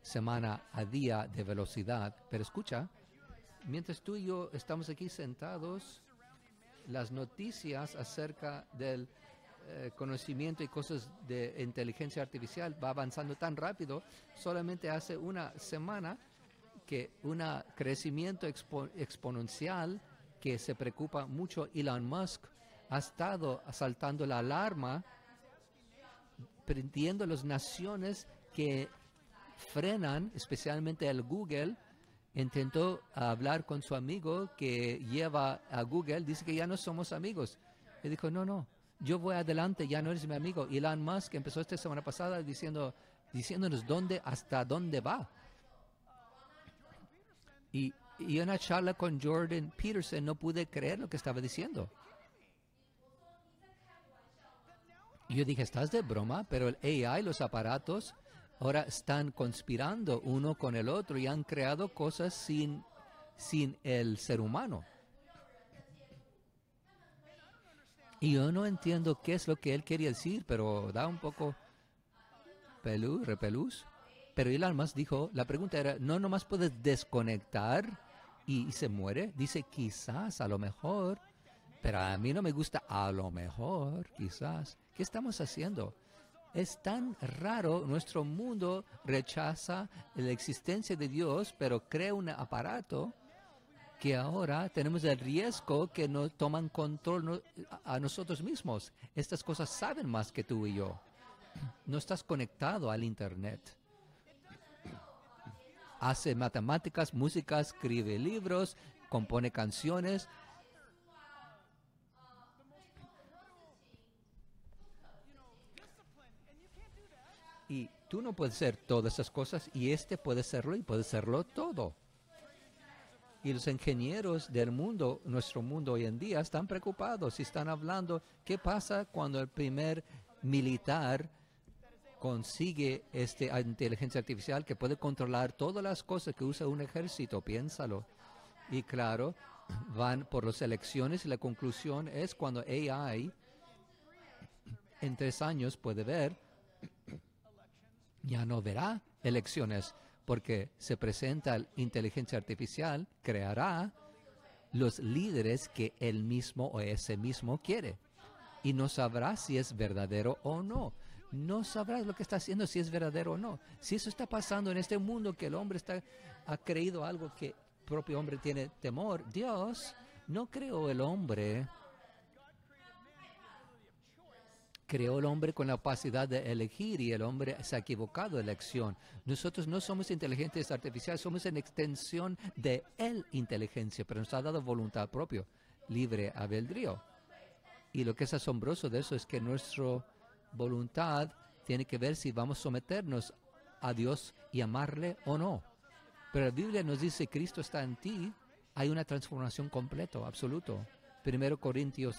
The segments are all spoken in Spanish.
semana a día de velocidad. Pero escucha, mientras tú y yo estamos aquí sentados, las noticias acerca del conocimiento y cosas de inteligencia artificial va avanzando tan rápido. Solamente hace una semana que un crecimiento exponencial que se preocupa mucho. Elon Musk ha estado saltando la alarma, pidiendo a las naciones que frenan, especialmente el Google. Intentó hablar con su amigo que lleva a Google, dice que ya no somos amigos. Y dijo, no, yo voy adelante, ya no eres mi amigo. Elon Musk empezó esta semana pasada diciéndonos hasta dónde va. Y en una charla con Jordan Peterson no pude creer lo que estaba diciendo. Yo dije, ¿estás de broma? Pero el AI, los aparatos, ahora están conspirando uno con el otro y han creado cosas sin el ser humano. Y yo no entiendo qué es lo que él quería decir, pero da un poco repelús. Pero Elon Musk dijo, la pregunta era, no nomás puedes desconectar y se muere. Dice, quizás, a lo mejor, pero a mí no me gusta a lo mejor, quizás. ¿Qué estamos haciendo? Es tan raro, nuestro mundo rechaza la existencia de Dios, pero crea un aparato que ahora tenemos el riesgo que nos toman control a nosotros mismos. Estas cosas saben más que tú y yo. No estás conectado al Internet. Hace matemáticas, música, escribe libros, compone canciones. Y tú no puedes ser todas esas cosas y este puede serlo y puede serlo todo. Y los ingenieros del mundo, nuestro mundo hoy en día, están preocupados y están hablando qué pasa cuando el primer militar consigue esta inteligencia artificial que puede controlar todas las cosas que usa un ejército. Piénsalo. Y claro, van por las elecciones y la conclusión es cuando AI en 3 años puede ver, ya no verá elecciones porque se presenta la inteligencia artificial, creará los líderes que él mismo o ese mismo quiere. Y no sabrá si es verdadero o no. No sabrá lo que está haciendo, si es verdadero o no. Si eso está pasando en este mundo, que el hombre ha creído algo que el propio hombre tiene temor, Dios no creó el hombre. Creó el hombre con la capacidad de elegir y el hombre se ha equivocado de elección. Nosotros no somos inteligencias artificiales, somos una extensión de él inteligencia, pero nos ha dado voluntad propia, libre albedrío. Y lo que es asombroso de eso es que nuestra voluntad tiene que ver si vamos a someternos a Dios y amarle o no. Pero la Biblia nos dice, Cristo está en ti, hay una transformación completa, absoluto. 1 Corintios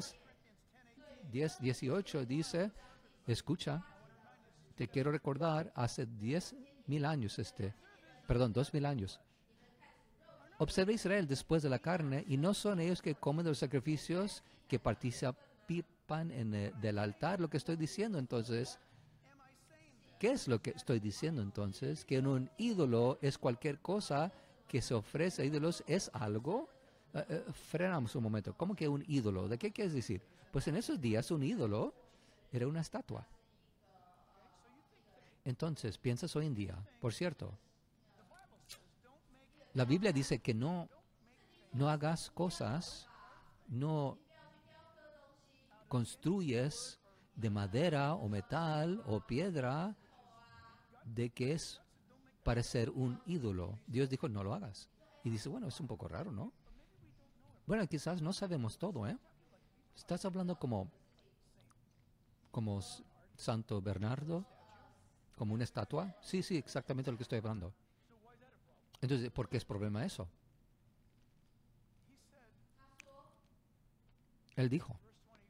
10:18 dice, escucha, te quiero recordar, hace 10,000 años 2,000 años. Observa Israel después de la carne, y no son ellos que comen de los sacrificios que participan del altar. Lo que estoy diciendo entonces, ¿qué es lo que estoy diciendo entonces? Que un ídolo es cualquier cosa que se ofrece a ídolos, es algo. Frenamos un momento. ¿Cómo que un ídolo? ¿De qué quieres decir? Pues en esos días un ídolo era una estatua. Entonces, piensas hoy en día, por cierto, la Biblia dice que no hagas cosas, no construyes de madera o metal o piedra de que es para ser un ídolo. Dios dijo, no lo hagas. Y dice, bueno, es un poco raro, ¿no? Bueno, quizás no sabemos todo, ¿eh? Estás hablando como Santo Bernardo, como una estatua. Sí, exactamente lo que estoy hablando. Entonces, ¿por qué es problema eso? Él dijo,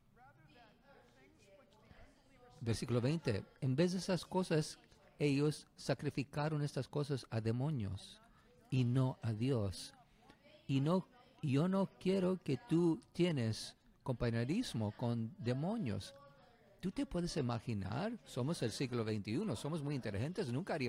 versículo 20, en vez de esas cosas, ellos sacrificaron estas cosas a demonios y no a Dios. Y yo no quiero que tú tienes compañerismo con demonios. ¿Tú te puedes imaginar? Somos el siglo XXI, somos muy inteligentes, nunca haríamos